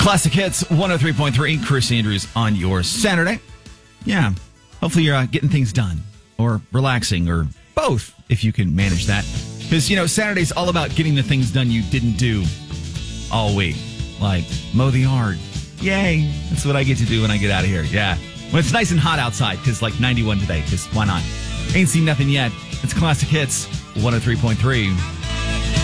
Classic Hits 103.3. Chris Andrews on your Saturday. Yeah. Hopefully you're getting things done or relaxing or both if you can manage that. Because, Saturday's all about getting the things done you didn't do all week. Like mow the yard. Yay. That's what I get to do when I get out of here. Yeah. When it's nice and hot outside because like 91 today. Because why not? Ain't seen nothing yet. It's Classic Hits 103.3.